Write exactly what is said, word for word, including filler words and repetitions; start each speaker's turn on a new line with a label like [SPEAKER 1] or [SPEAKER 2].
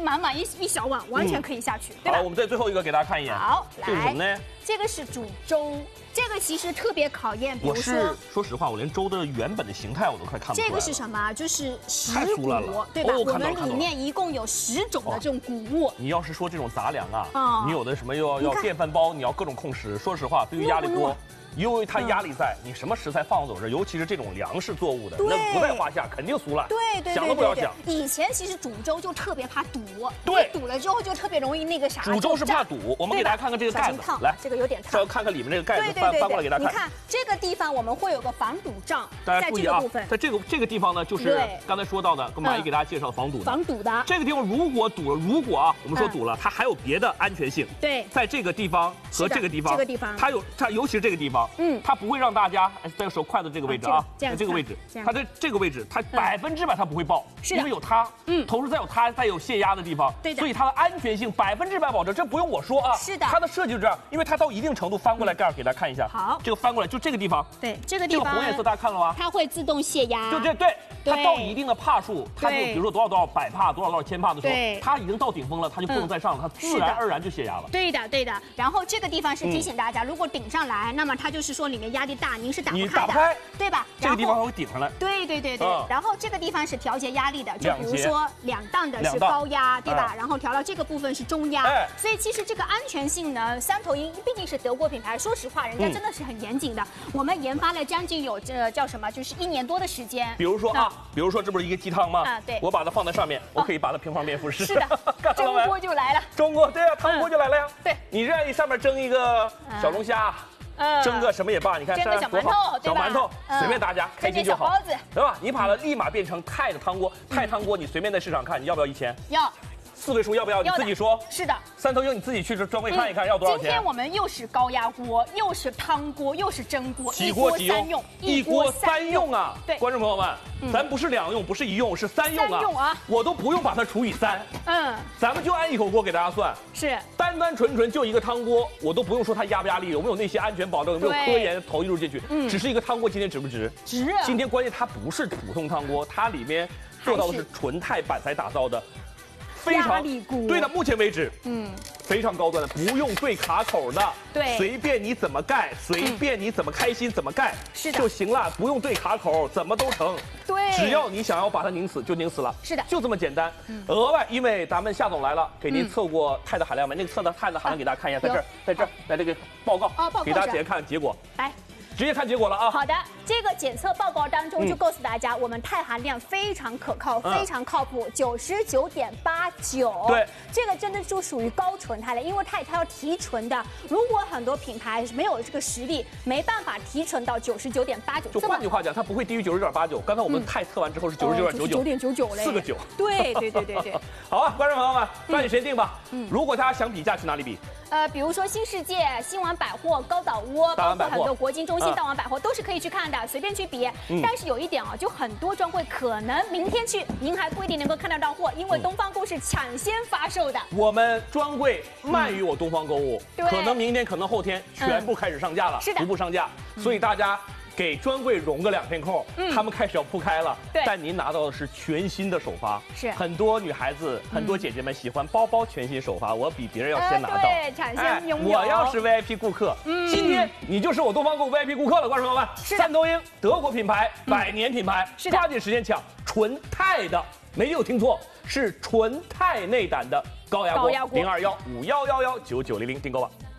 [SPEAKER 1] 满满一一小碗，完全可以下去，对吧？
[SPEAKER 2] 好，我们再最后一个给大家看一眼。
[SPEAKER 1] 好，
[SPEAKER 2] 这是什么呢？
[SPEAKER 1] 这个是煮粥。 这个其实特别考验，比如说，
[SPEAKER 2] 我是说实话，我连粥的原本的形态我都快看不出来了。
[SPEAKER 1] 这个是什么？就是石谷，对吧？
[SPEAKER 2] 哦、
[SPEAKER 1] 我们里面一共有十种的这种谷物。哦、
[SPEAKER 2] 你要是说这种杂粮啊，哦、你有的什么又要要电饭煲，你要各种控食。说实话，对于压力锅。 因为它压力在，你什么食材放走这，尤其是这种粮食作物的，那不在话下，肯定酥烂。
[SPEAKER 1] 对对，
[SPEAKER 2] 想都不要想。
[SPEAKER 1] 以前其实煮粥就特别怕堵，
[SPEAKER 2] 对，
[SPEAKER 1] 堵了之后就特别容易那个啥。
[SPEAKER 2] 煮粥是怕堵，我们给大家看看这个盖子，来，
[SPEAKER 1] 这个有点烫，
[SPEAKER 2] 稍微看看里面这个盖子，翻翻过来给大家看。
[SPEAKER 1] 你看这个地方我们会有个防堵障，
[SPEAKER 2] 大家注意啊，在这个这个地方呢，就是刚才说到的，跟马姨给大家介绍防堵的。
[SPEAKER 1] 防堵的。
[SPEAKER 2] 这个地方如果堵了，如果啊，我们说堵了，它还有别的安全性。
[SPEAKER 1] 对，
[SPEAKER 2] 在这个地方和这个地方，
[SPEAKER 1] 这个地方，
[SPEAKER 2] 它有它，尤其是这个地方，嗯，它不会让。 让大家在手筷子这个位置啊，在这个位置，它在这个位置，它百分之百它不会爆，因为有它，嗯，同时再有它再有泄压的地方，对的，所以它的安全性百分之百保证，这不用我说啊，
[SPEAKER 1] 是的，
[SPEAKER 2] 它的设计就这样，因为它到一定程度翻过来盖儿给大家看一下，
[SPEAKER 1] 好，
[SPEAKER 2] 这个翻过来就这个地方，
[SPEAKER 1] 对，这个地方，
[SPEAKER 2] 这个红颜色大家看了吗？
[SPEAKER 1] 它会自动泄压，
[SPEAKER 2] 对对对，它到一定的帕数，它就比如说多少多少百帕，多少多少千帕的时候，它已经到顶峰了，它就不能再上了，它自然而然就泄压了。
[SPEAKER 1] 对的对的，然后这个地方是提醒大家，如果顶上来，那么它就是说里面压力大，您是打不开。 打不开，对吧？
[SPEAKER 2] 这个地方它会顶上来。
[SPEAKER 1] 对对对对。嗯、然后这个地方是调节压力的，就比如说两档的是高压，对吧？嗯、然后调到这个部分是中压。哎、所以其实这个安全性呢，三头鹰毕竟是德国品牌，说实话，人家真的是很严谨的。嗯、我们研发了将近有这叫什么，就是一年多的时间。
[SPEAKER 2] 比如说啊，比如说这不是一个鸡汤吗？
[SPEAKER 1] 啊，对。
[SPEAKER 2] 我把它放在上面，我可以把它平方面复式。
[SPEAKER 1] 是的，蒸锅就来了。
[SPEAKER 2] 蒸锅，对呀，汤锅就来了呀。
[SPEAKER 1] 对，
[SPEAKER 2] 你愿意上面蒸一个小龙虾。 蒸个什么也罢，你看
[SPEAKER 1] 蒸个小馒头，
[SPEAKER 2] 小馒头随便大家开心就好，对吧？你把它立马变成钛的汤锅，钛汤锅你随便在市场看，你要不要一千？
[SPEAKER 1] 要。
[SPEAKER 2] 四位数要不要？你自己说。
[SPEAKER 1] 是的。
[SPEAKER 2] 三头鹰你自己去这专柜看一看，要多少钱？
[SPEAKER 1] 今天我们又是高压锅，又是汤锅，又是蒸锅，
[SPEAKER 2] 几锅几用？一锅三用啊！
[SPEAKER 1] 对，
[SPEAKER 2] 观众朋友们，咱不是两用，不是一用，是三用啊！
[SPEAKER 1] 三用啊！
[SPEAKER 2] 我都不用把它除以三。嗯。咱们就按一口锅给大家算。
[SPEAKER 1] 是。
[SPEAKER 2] 单单纯纯就一个汤锅，我都不用说它压不压力，有没有那些安全保证，有没有科研投入进去？嗯。只是一一个汤锅今天值不值？
[SPEAKER 1] 值。
[SPEAKER 2] 今天关键它不是普通汤锅，它里面做到的是纯钛板材打造的。 非常对的，目前为止，嗯，非常高端的，不用对卡口的，
[SPEAKER 1] 对，
[SPEAKER 2] 随便你怎么盖，随便你怎么开心怎么盖，
[SPEAKER 1] 是的
[SPEAKER 2] 就行了，不用对卡口，怎么都成，
[SPEAKER 1] 对，
[SPEAKER 2] 只要你想要把它拧死就拧死了，
[SPEAKER 1] 是的，
[SPEAKER 2] 就这么简单。额外，因为咱们夏总来了，给您测过钛的含量没？那个测的钛的含量给大家看一下，在这儿，在这儿，来这个报告，
[SPEAKER 1] 啊，报告，
[SPEAKER 2] 给大家直接看结果，
[SPEAKER 1] 来。
[SPEAKER 2] 直接看结果了啊！
[SPEAKER 1] 好的，这个检测报告当中就告诉大家，我们钛含量非常可靠，非常靠谱，九十九点八九。
[SPEAKER 2] 对，
[SPEAKER 1] 这个真的就属于高纯钛了，因为钛它要提纯的。如果很多品牌没有这个实力，没办法提纯到九十九点八九。
[SPEAKER 2] 就换句话讲，它不会低于九十九点八九。刚才我们钛测完之后是九十九点九九，
[SPEAKER 1] 九点九九嘞，
[SPEAKER 2] 四个九。
[SPEAKER 1] 对对对对对。
[SPEAKER 2] 好啊，观众朋友们，抓紧时间定吧。嗯，如果大家想比价，去哪里比？
[SPEAKER 1] 呃，比如说新世界、新王百货、高岛屋，包括很多国金中心、大王百货都是可以去看的，随便去比。嗯、但是有一点啊，就很多专柜可能明天去，您还不一定能够看得到货，因为东方购是抢先发售的。
[SPEAKER 2] 我们专柜慢于我东方购物，嗯、可能明天，可能后天全部开始上架了，
[SPEAKER 1] 是的，
[SPEAKER 2] 逐步上架，所以大家。 给专柜容个两天空，嗯，他们开始要铺开了。
[SPEAKER 1] 对，
[SPEAKER 2] 但您拿到的是全新的首发，
[SPEAKER 1] 是
[SPEAKER 2] 很多女孩子、很多姐姐们喜欢包包全新首发，我比别人要先拿到，
[SPEAKER 1] 对，抢先拥有。
[SPEAKER 2] 我要是 V I P 顾客，嗯，今天你就是我东方购 V I P 顾客了，观众朋友们。三头鹰，德国品牌，百年品牌，
[SPEAKER 1] 是的，
[SPEAKER 2] 抓紧时间抢，纯钛的，没有听错，是纯钛内胆的高压锅，零二幺五幺幺幺九九零零订购吧。